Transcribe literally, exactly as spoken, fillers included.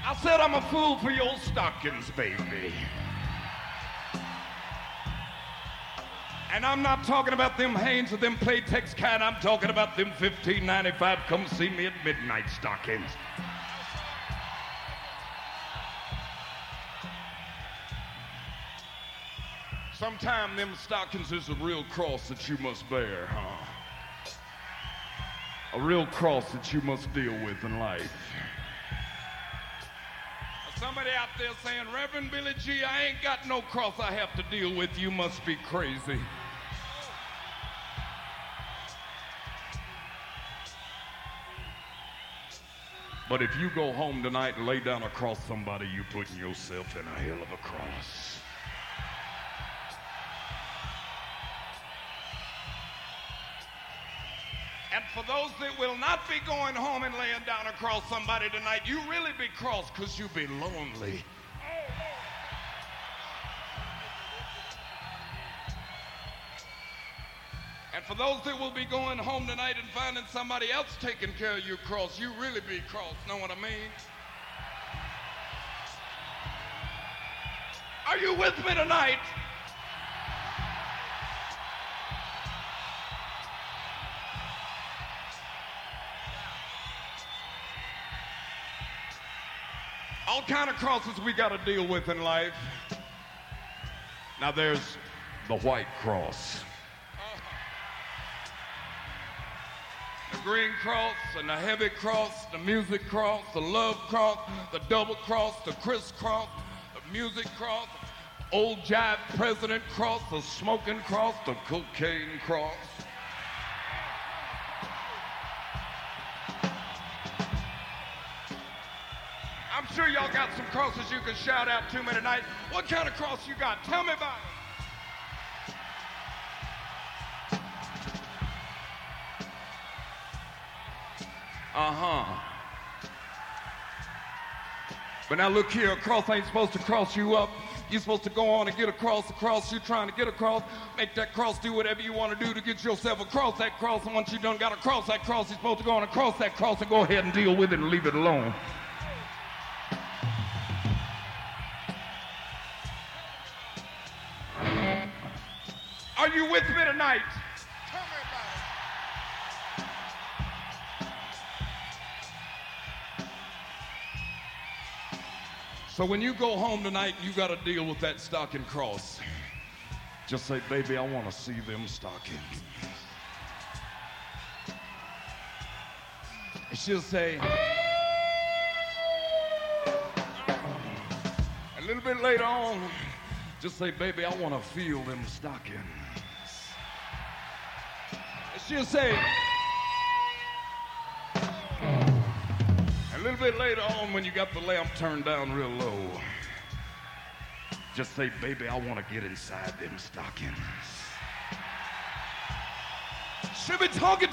I said I'm a fool for your stockings, baby. And I'm not talking about them Hanes or them Playtex kind. I'm talking about them fifteen ninety-five come see me at midnight stockings. Sometime them stockings is a real cross that you must bear, huh? A real cross that you must deal with in life. Somebody out there saying, Reverend Billy G, I ain't got no cross I have to deal with. You must be crazy. But if you go home tonight and lay down across somebody, you putting yourself in a hell of a cross. And for those that will not be going home and laying down across somebody tonight, you really be cross because you be lonely. And for those that will be going home tonight and finding somebody else taking care of your cross, you really be cross, know what I mean? Are you with me tonight? All kind of crosses we got to deal with in life. Now there's the white cross. The green cross and the heavy cross, the music cross, the love cross, the double cross, the crisscross, the music cross, old jive president cross, the smoking cross, the cocaine cross. I'm sure y'all got some crosses you can shout out to me tonight. What kind of cross you got? Tell me about it. Uh-huh. But now look here, a cross ain't supposed to cross you up. You're supposed to go on and get across the cross you're trying to get across. Make that cross do whatever you want to do to get yourself across that cross. And once you done got across that cross, you're supposed to go on across that cross and go ahead and deal with it and leave it alone. Are you with me tonight? Tell me about it. So when you go home tonight, you got to deal with that stocking cross. Just say, baby, I want to see them stockings. And she'll say, a little bit later on, just say, baby, I want to feel them stockings. And she'll say, a little bit later on when you got the lamp turned down real low, just say, baby, I want to get inside them stockings. She'll be talking